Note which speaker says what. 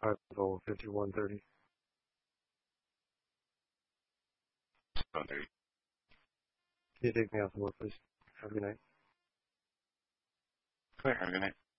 Speaker 1: 5130.
Speaker 2: 1:30.
Speaker 1: Can you take me out some more, please? Have a good night.
Speaker 2: Clear. Have a good night.